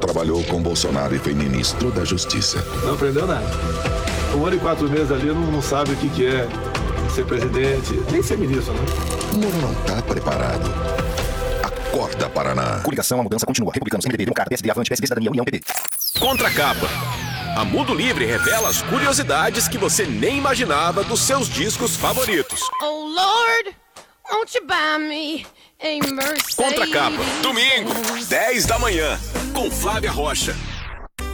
trabalhou com Bolsonaro e foi ministro da Justiça. Não aprendeu nada. 1 ano e 4 meses ali não sabe o que é ser presidente, nem ser ministro, né? Moro não tá preparado. Acorda, Paraná. Coligação, a mudança continua. Republicanos, MDB, Democrata, PSD, Avante, PSB, Cidadania, União, PT. Contra a Capa. A Mundo Livre revela as curiosidades que você nem imaginava dos seus discos favoritos. Oh Lord, won't you buy me a Mercedes? Contra a Capa. Domingo, 10 da manhã, com Flávia Rocha.